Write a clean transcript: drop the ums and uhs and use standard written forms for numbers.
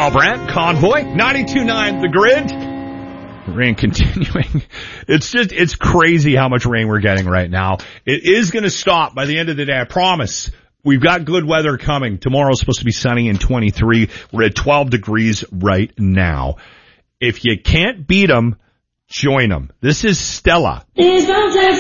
Carl Brandt, Convoy, 92.9 The Grid. Rain continuing. It's crazy how much rain we're getting right now. It is going to stop by the end of the day, I promise. We've got good weather coming. Tomorrow's supposed to be sunny and 23. We're at 12 degrees right now. If you can't beat them, join them. This is Stella.